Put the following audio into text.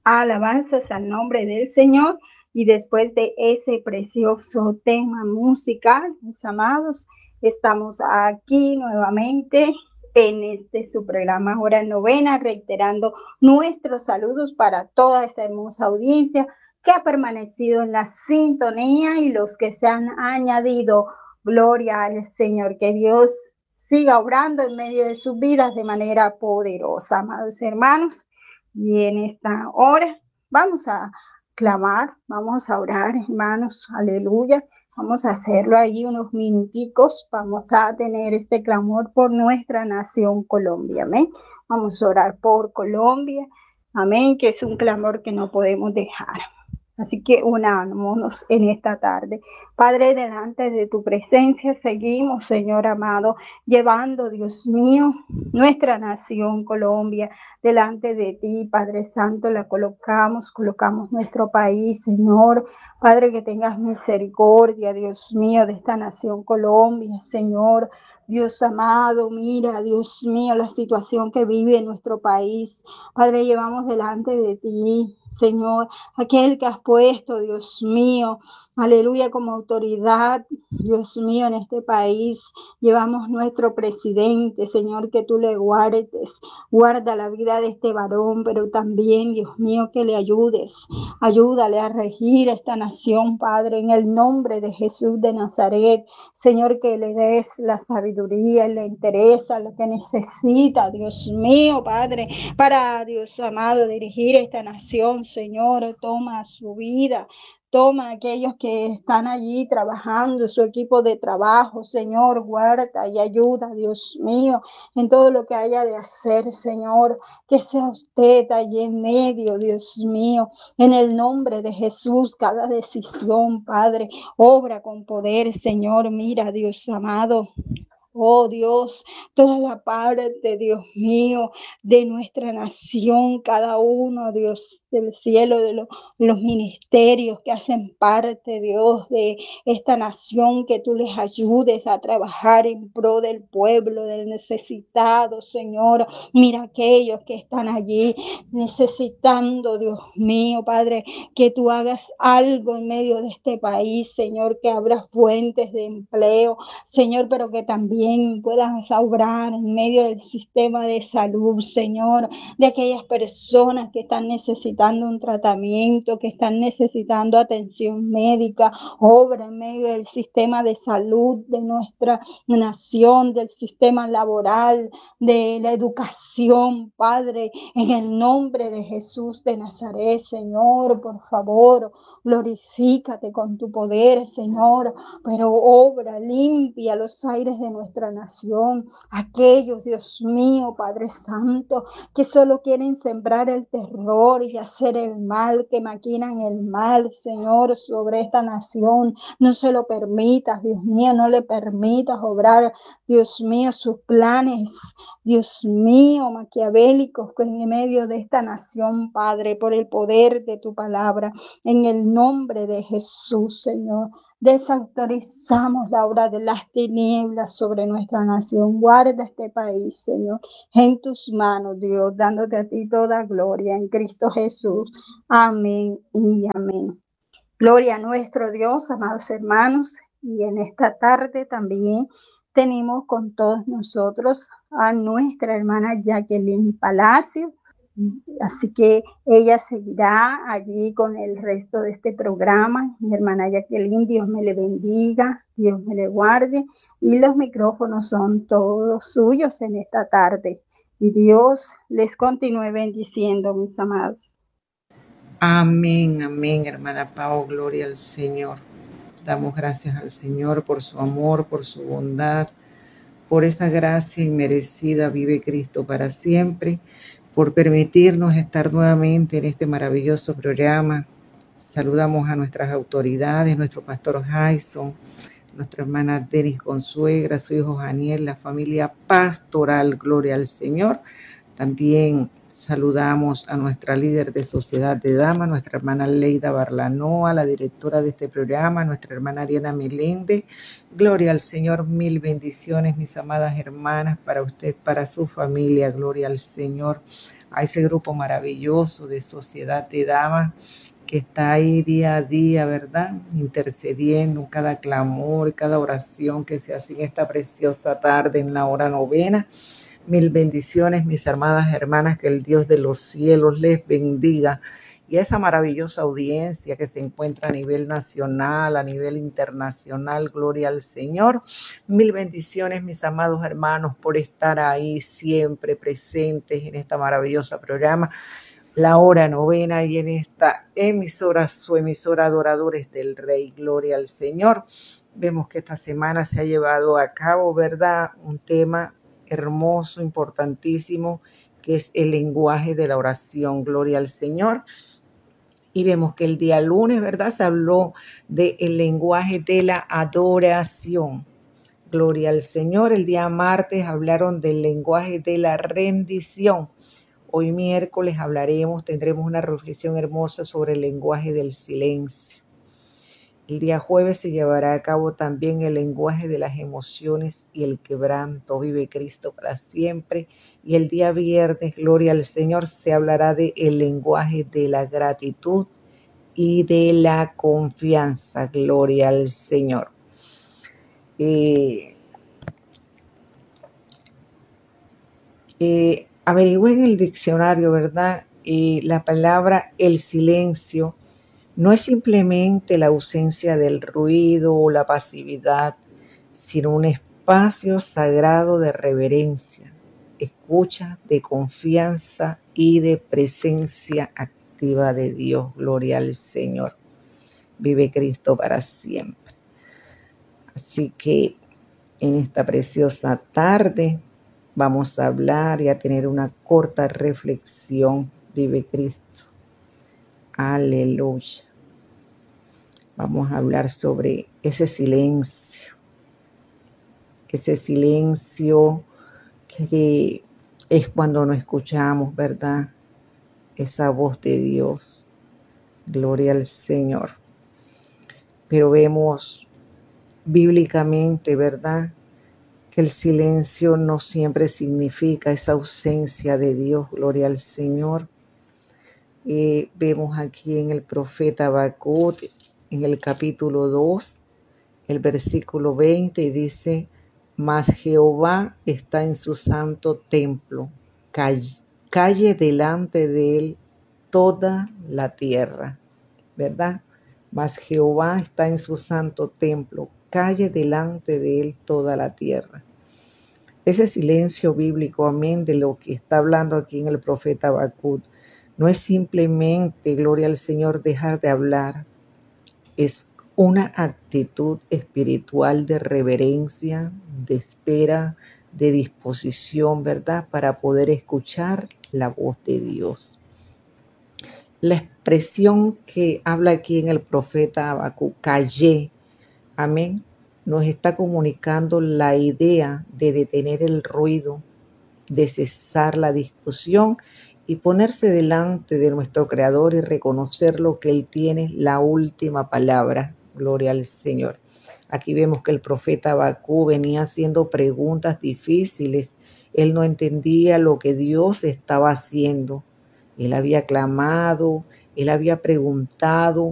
Alabanzas al nombre del Señor. Y después de ese precioso tema musical, mis amados, estamos aquí nuevamente en su programa Hora Novena, reiterando nuestros saludos para toda esa hermosa audiencia que ha permanecido en la sintonía y los que se han añadido. Gloria al Señor, que Dios siga obrando en medio de sus vidas de manera poderosa, amados hermanos. Y en esta hora vamos a clamar, vamos a orar, hermanos, aleluya. Vamos a hacerlo ahí unos minuticos, vamos a tener este clamor por nuestra nación Colombia, amén. Vamos a orar por Colombia, amén, que es un clamor que no podemos dejar. Así que unámonos en esta tarde. Padre, delante de tu presencia seguimos, Señor amado, llevando, Dios mío, nuestra nación Colombia delante de ti, Padre Santo, la colocamos nuestro país, Señor. Padre, que tengas misericordia, Dios mío, de esta nación Colombia, Señor. Dios amado, mira, Dios mío, la situación que vive en nuestro país. Padre, llevamos delante de ti, Señor, aquel que has puesto, Dios mío, aleluya, como autoridad, Dios mío, en este país. Llevamos nuestro presidente, Señor, que tú le guardes, guarda la vida de este varón, pero también, Dios mío, que le ayudes, ayúdale a regir esta nación, Padre, en el nombre de Jesús de Nazaret. Señor, que le des la sabiduría, le interesa lo que necesita, Dios mío, Padre, para, Dios amado, dirigir esta nación. Señor, toma su vida, toma a aquellos que están allí trabajando, su equipo de trabajo, Señor, guarda y ayuda, Dios mío, en todo lo que haya de hacer, Señor, que sea usted allí en medio, Dios mío, en el nombre de Jesús, cada decisión, Padre, obra con poder, Señor, mira, Dios amado. Oh Dios, toda la parte, Dios mío, de nuestra nación, cada uno, Dios del cielo, de los ministerios que hacen parte, Dios, de esta nación, que tú les ayudes a trabajar en pro del pueblo, del necesitado, Señor. Mira aquellos que están allí necesitando, Dios mío, Padre, que tú hagas algo en medio de este país, Señor, que abra fuentes de empleo, Señor, pero que también puedas obrar en medio del sistema de salud, Señor, de aquellas personas que están necesitando un tratamiento, que están necesitando atención médica. Obra en medio del sistema de salud de nuestra nación, del sistema laboral, de la educación, Padre, en el nombre de Jesús de Nazaret, Señor, por favor, glorifícate con tu poder, Señor, pero obra, limpia los aires de nuestra nación. Aquellos, Dios mío, Padre Santo, que solo quieren sembrar el terror y hacer el mal, que maquinan el mal, Señor, sobre esta nación. No se lo permitas, Dios mío, no le permitas obrar, Dios mío, sus planes, Dios mío, maquiavélicos en medio de esta nación, Padre, por el poder de tu palabra, en el nombre de Jesús, Señor. Desautorizamos la obra de las tinieblas sobre nuestra nación. Guarda este país, Señor, en tus manos, Dios, dándote a ti toda gloria en Cristo Jesús. Amén y amén. Gloria a nuestro Dios, amados hermanos, y en esta tarde también tenemos con todos nosotros a nuestra hermana Jacqueline Palacio. Así que ella seguirá allí con el resto de este programa. Mi hermana Jacqueline, Dios me le bendiga, Dios me le guarde, y los micrófonos son todos suyos en esta tarde. Y Dios les continúe bendiciendo, mis amados. Amén, amén, hermana Pau, gloria al Señor. Damos gracias al Señor por su amor, por su bondad, por esa gracia inmerecida. Vive Cristo para siempre, por permitirnos estar nuevamente en este maravilloso programa. Saludamos a nuestras autoridades, nuestro pastor Jason, nuestra hermana Denis Consuegra, su hijo Janiel, la familia pastoral, gloria al Señor. También Saludamos a nuestra líder de Sociedad de Damas, nuestra hermana Leida Barlanoa, la directora de este programa, nuestra hermana Ariana Meléndez. Gloria al Señor, mil bendiciones, mis amadas hermanas, para usted, para su familia. Gloria al Señor, a ese grupo maravilloso de Sociedad de Damas que está ahí día a día, ¿verdad? Intercediendo cada clamor, cada oración que se hace en esta preciosa tarde en la hora novena. Mil bendiciones, mis amadas hermanas, que el Dios de los cielos les bendiga. Y esa maravillosa audiencia que se encuentra a nivel nacional, a nivel internacional, gloria al Señor. Mil bendiciones, mis amados hermanos, por estar ahí siempre presentes en esta maravillosa programa, la hora novena, y en esta emisora, su emisora Adoradores del Rey, gloria al Señor. Vemos que esta semana se ha llevado a cabo, ¿verdad?, un tema hermoso, importantísimo, que es el lenguaje de la oración, gloria al Señor. Y vemos que el día lunes, ¿verdad?, se habló del lenguaje de la adoración, gloria al Señor. El día martes hablaron del lenguaje de la rendición. Hoy miércoles tendremos una reflexión hermosa sobre el lenguaje del silencio. El día jueves se llevará a cabo también el lenguaje de las emociones y el quebranto. Vive Cristo para siempre. Y el día viernes, gloria al Señor, se hablará del lenguaje de la gratitud y de la confianza. Gloria al Señor. Averigüé en el diccionario, ¿verdad? La palabra el silencio no es simplemente la ausencia del ruido o la pasividad, sino un espacio sagrado de reverencia, escucha, de confianza y de presencia activa de Dios. Gloria al Señor. Vive Cristo para siempre. Así que en esta preciosa tarde vamos a hablar y a tener una corta reflexión. Vive Cristo. Aleluya. Vamos a hablar sobre ese silencio que es cuando no escuchamos, ¿verdad?, esa voz de Dios. Gloria al Señor. Pero vemos bíblicamente, ¿verdad?, que el silencio no siempre significa esa ausencia de Dios. Gloria al Señor. Vemos aquí en el profeta Habacuc, en el capítulo 2, el versículo 20, y dice: mas Jehová está en su santo templo, calle delante de él toda la tierra, ¿verdad? Mas Jehová está en su santo templo, calle delante de él toda la tierra. Ese silencio bíblico, amén, de lo que está hablando aquí en el profeta Habacuc, no es simplemente, gloria al Señor, dejar de hablar. Es una actitud espiritual de reverencia, de espera, de disposición, ¿verdad?, para poder escuchar la voz de Dios. La expresión que habla aquí en el profeta Habacuc, callé, amén, nos está comunicando la idea de detener el ruido, de cesar la discusión y ponerse delante de nuestro Creador y reconocer lo que Él tiene, la última palabra. Gloria al Señor. Aquí vemos que el profeta Habacuc venía haciendo preguntas difíciles. Él no entendía lo que Dios estaba haciendo. Él había clamado, él había preguntado,